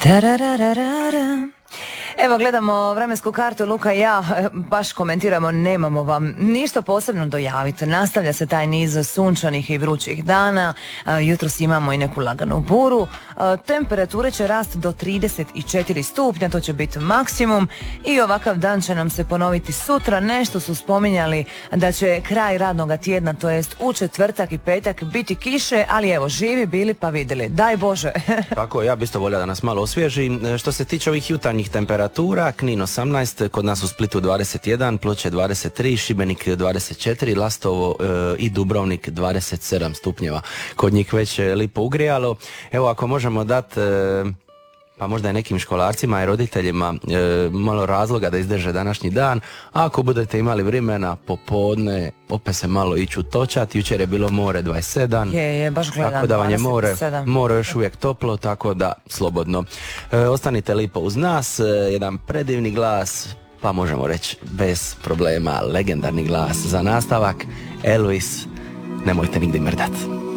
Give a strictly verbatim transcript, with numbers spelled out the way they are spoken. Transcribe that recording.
Tarararara. Evo gledamo vremensku kartu, Luka i ja baš komentiramo, nemamo vam ništa posebno dojaviti. Nastavlja se taj niz sunčanih i vrućih dana, jutros imamo i neku laganu buru, temperature će rasti do trideset četiri stupnja, to će biti maksimum i ovakav dan će nam se ponoviti sutra. Nešto su spominjali da će kraj radnog tjedna, to jest u četvrtak i petak biti kiše, ali evo živi bili pa vidjeli, daj Bože. Tako, ja bi isto volio da nas malo osvježi. Što se tiče ovih jutarnjih temperatura, Knin osamnaest, kod nas u Splitu dvadeset jedan, Ploče dvadeset tri, Šibenik dvadeset četiri, Lastovo e, i Dubrovnik dvadeset sedam stupnjeva. Kod njih već lipo ugrijalo. Evo, ako možemo dati e, pa možda i nekim školarcima i roditeljima e, malo razloga da izdrže današnji dan, a ako budete imali vremena popodne, opet se malo iću točati. Jučer je bilo more dvadeset sedam, je, je, baš gledam, tako da vam je more, dvadeset sedam. more još uvijek toplo, tako da slobodno. E, ostanite lipo uz nas, e, jedan predivni glas, pa možemo reći bez problema legendarni glas za nastavak, Elvis, nemojte nigdje mrdati.